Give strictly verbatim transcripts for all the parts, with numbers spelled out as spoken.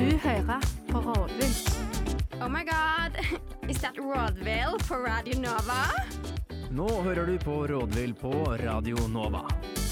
Du hører på Rådvill. Oh my god, is that Rådvill på Radio Nova? Nå hører du på Rådvill på Radio Nova.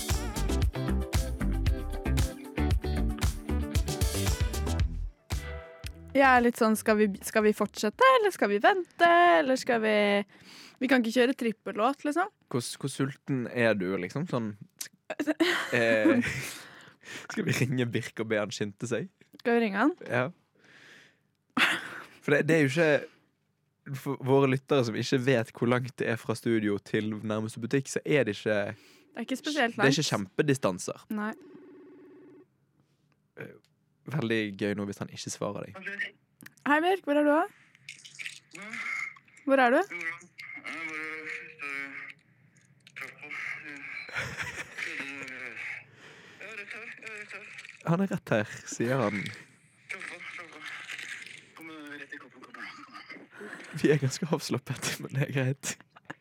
Jeg er litt sånn, skal vi, skal vi fortsette, eller skal vi vente, eller skal vi... Vi kan ikke kjøre trippellåt, liksom. Hvor, hvor sulten er du, liksom? Sånn... Eh, skal vi ringe Birk og be han skynde seg? Skal vi ringe han? Ja. For det, det er jo ikke... For våre lyttere som ikke vet hvor langt det er fra studio til nærmeste butikk, så er det ikke... Det er ikke spesielt langt. Det er ikke kjempedistanser. Nei. Veldig gøy nå hvis han ikke svarer deg. Hei Birk, hvor er du da? Hvor er du? Han er rett her, sier han. Vi er ganske avslappet, men det er greit.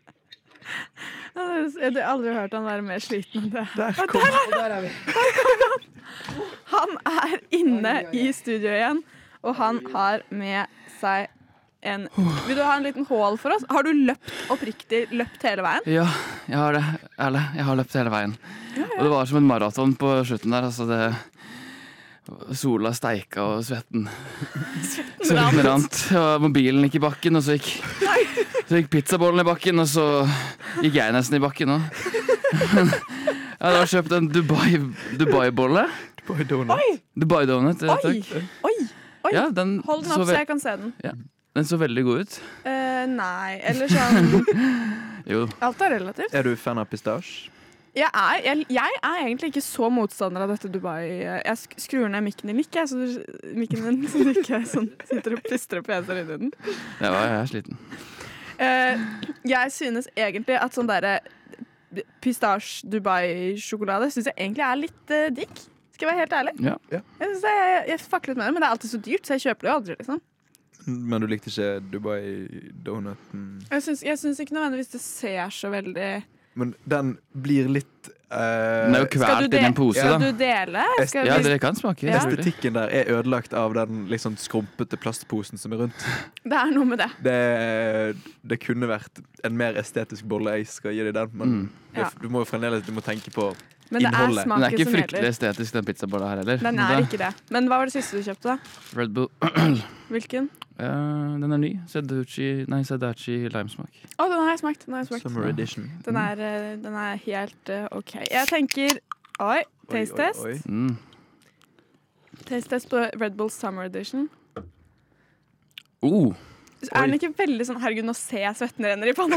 Jeg har aldri hørt han være mer sliten enn det. Der kom han. Der er vi. Der kom han. Han er inne i studio igjen, og han har med seg en... Vil du ha en liten hål for oss? Har du løpt oppriktig, løpt hele veien? Ja, jeg har det. Ærlig, jeg har løpt hele veien. Ja, ja. Og det var som en maraton på slutten der, altså det... Sola steika og svetten Svetten rant og mobilen gikk i bakken og så gikk, så gikk pizzabollen i bakken og så gikk jeg nesten i bakken også. Jeg hadde kjøpt en Dubai, Dubai-bolle Dubai Donut Oi, Dubai Donut, ja, oi, oi, oi. Ja, den Hold den opp så jeg kan se den. Ja, den så veldig god ut. uh, Nei, eller sånn Jo. Alt er relativt. Er du fan av pistasje? Jeg er, jeg, jeg er egentlig ikke så motstander av dette Dubai. Jeg skrur ned mikken din ikke, så du, mikken din så du ikke sånn, sitter og plystrer og peser inn i den. Ja, jeg er sliten. Uh, jeg synes egentlig at sånn der pistasje Dubai-sjokolade synes jeg egentlig er litt uh, digg. Skal jeg være helt ærlig? Ja. Ja. Jeg, synes jeg, jeg, jeg fakler litt med det, men det er alltid så dyrt, så jeg kjøper det jo aldri, liksom. Men du likte ikke Dubai Donuten? Jeg synes, jeg synes ikke nødvendigvis det ser så veldig... Men den blir litt uh, Den er jo kvalt i en pose, skal da. du dele? Skal Ja, vi... det kan smake. Ja. Estetikken der er ødelagt av den liksom skrumpete plastposen som er rundt. Det er noe med det. Det, det kunne vært en mer estetisk bolle. Jeg skal gi deg den, men Mm. det, Ja. du må jo fremdeles du må tenke på Men det er innholdet. smaken Den er ikke som fryktelig gjelder. estetisk, den pizzabolla her heller. Den Men er det- ikke det. Men hva var det siste du kjøpte da? Red Bull. Hvilken? Ja, den er ny. Sedachi, nei, Sedachi limesmak. Å, den har jeg smakt. Den har jeg smakt. Summer edition. Den er, eh, den er helt eh, ok. Jeg tenker, oi, taste Oi, test. oi, oi. Mm. Taste test på Red Bull Summer Edition. Oh, Er den ikke veldig sånn, herregud, nå ser jeg svetten renner i panna.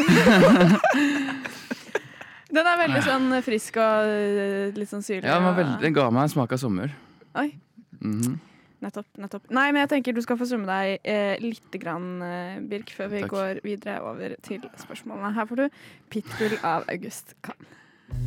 Den er veldig sånn frisk og eh, litt sånn syrlig. ja, den, var og- veldig, den ga meg en smak av sommer. Oi, Mhm. nettopp, nettopp. Nei, men jeg tenker du skal få summe deg eh, litt grann, eh, Birk, før vi Takk. går videre over til spørsmålene. Her får du Pitbull av August Kahn.